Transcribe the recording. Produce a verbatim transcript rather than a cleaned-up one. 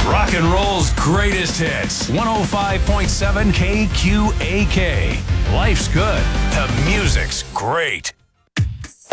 Rock and roll's greatest hits. one oh five point seven K Q A K. Life's good. The music's great.